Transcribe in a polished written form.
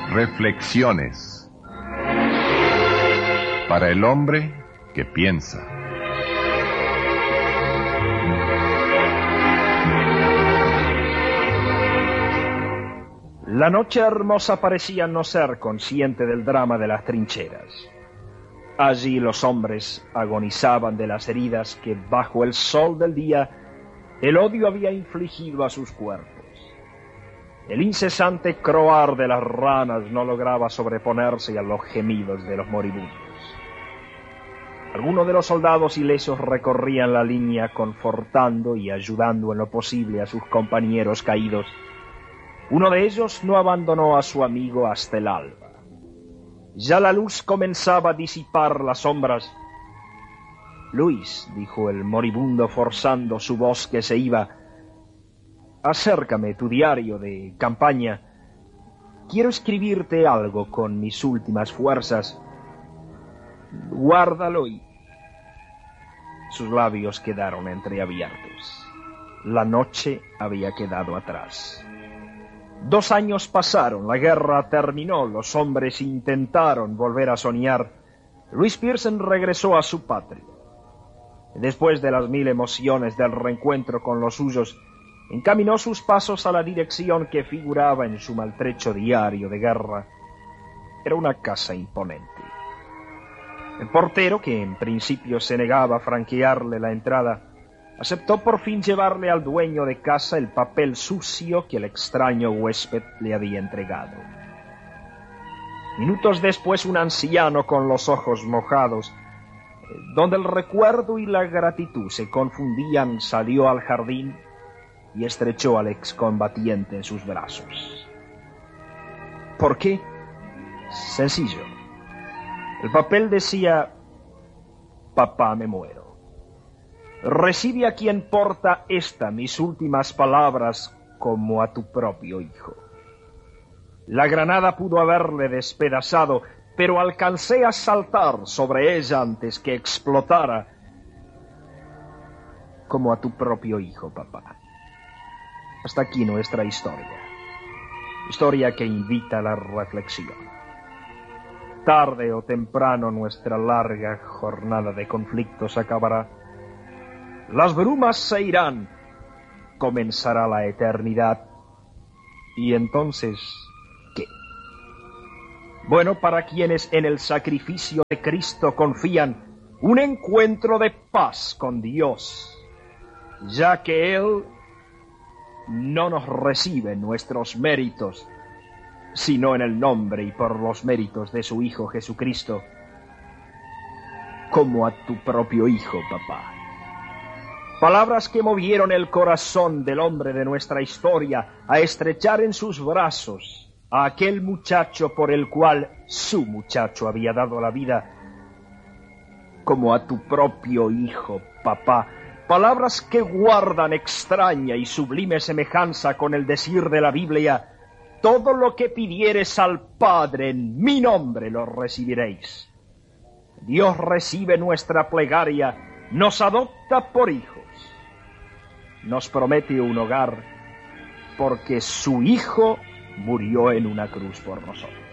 Reflexiones para el hombre que piensa. La noche hermosa parecía no ser consciente del drama de las trincheras. Allí los hombres agonizaban de las heridas que bajo el sol del día el odio había infligido a sus cuerpos. El incesante croar de las ranas no lograba sobreponerse a los gemidos de los moribundos. Algunos de los soldados ilesos recorrían la línea confortando y ayudando en lo posible a sus compañeros caídos. Uno de ellos no abandonó a su amigo hasta el alba. Ya la luz comenzaba a disipar las sombras. «Luis», dijo el moribundo forzando su voz que se iba, «acércame tu diario de campaña. Quiero escribirte algo con mis últimas fuerzas. Guárdalo y...». Sus labios quedaron entreabiertos. La noche había quedado atrás. 2 años pasaron, la guerra terminó, los hombres intentaron volver a soñar. Luis Pearson regresó a su patria. Después de las 1000 emociones del reencuentro con los suyos, encaminó sus pasos a la dirección que figuraba en su maltrecho diario de guerra. Era una casa imponente. El portero, que en principio se negaba a franquearle la entrada, aceptó por fin llevarle al dueño de casa el papel sucio que el extraño huésped le había entregado. Minutos después, un anciano con los ojos mojados, donde el recuerdo y la gratitud se confundían, salió al jardín y estrechó al excombatiente en sus brazos. ¿Por qué? Sencillo. El papel decía: «Papá, me muero. Recibe a quien porta mis últimas palabras como a tu propio hijo». La granada pudo haberle despedazado, pero alcancé a saltar sobre ella antes que explotara. «Como a tu propio hijo, papá». Hasta aquí nuestra historia. Historia que invita a la reflexión. Tarde o temprano nuestra larga jornada de conflictos acabará. Las brumas se irán, comenzará la eternidad. ¿Y entonces qué? Bueno, para quienes en el sacrificio de Cristo confían, un encuentro de paz con Dios, ya que Él no nos recibe en nuestros méritos, sino en el nombre y por los méritos de su Hijo Jesucristo. Como a tu propio hijo, papá. Palabras que movieron el corazón del hombre de nuestra historia a estrechar en sus brazos a aquel muchacho por el cual su muchacho había dado la vida. Como a tu propio hijo, papá. Palabras que guardan extraña y sublime semejanza con el decir de la Biblia: «Todo lo que pidiereis al Padre en mi nombre lo recibiréis». Dios recibe nuestra plegaria, nos adopta por hijos, nos promete un hogar, porque su Hijo murió en una cruz por nosotros.